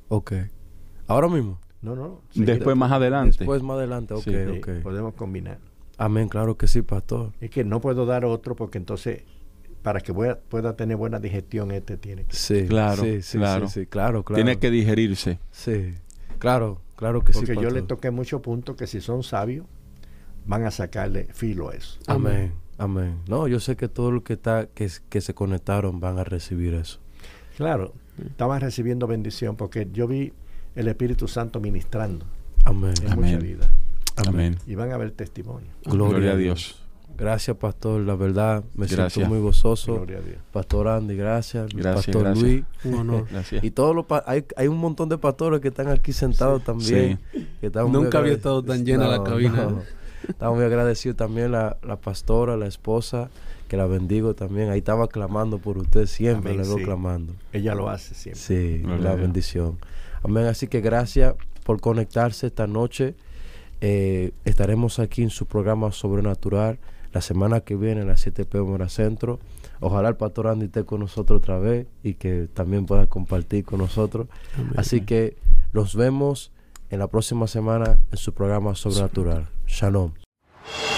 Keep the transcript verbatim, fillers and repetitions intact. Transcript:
Ok. ¿Ahora mismo? No, no. Después más adelante. Después más adelante, ok, Sí, Sí, ok. podemos combinar. Amén, claro que sí, pastor. Es que no puedo dar otro porque entonces, para que pueda, pueda tener buena digestión, este tiene que... Sí, Claro, sí, sí, claro. sí, sí, claro, claro. Tiene que digerirse. Sí, claro, claro que Porque sí, yo pastor. le toqué muchos puntos que si son sabios, van a sacarle filo a eso. Amén, amén. No, yo sé que todo lo que está, que, que se conectaron van a recibir eso. Claro, estaban recibiendo bendición porque yo vi el Espíritu Santo ministrando Amén. en Amén. mucha vida. Amén. Y van a ver testimonio. Gloria, Gloria a a Dios. Dios. Gracias, pastor. La verdad, me Gracias. siento muy gozoso. Gloria a Dios. Pastor Andy, gracias. Gracias, pastor gracias. Luis. Un honor. Gracias. Y todos los pa- hay, hay un montón de pastores que están aquí sentados también. Que están muy Nunca había agrade- estado tan llena la cabina. no. Estamos muy agradecidos también la, la pastora, la esposa, que la bendigo también. Ahí estaba clamando por usted siempre, Amén, le veo sí. clamando. Ella lo hace siempre. Sí, Gloria la a Dios. bendición. Amén. Así que gracias por conectarse esta noche. Eh, estaremos aquí en su programa Sobrenatural la semana que viene a las siete p m hora centro. Ojalá el pastor Andy esté con nosotros otra vez y que también pueda compartir con nosotros. Amén. Así que los vemos en la próxima semana en su programa Sobrenatural. Shalom.